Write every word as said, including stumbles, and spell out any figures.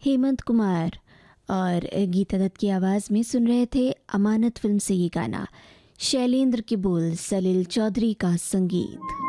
हेमंत कुमार और गीता दत्त की आवाज़ में सुन रहे थे अमानत फिल्म से ये गाना। शैलेंद्र के बोल, सलील चौधरी का संगीत।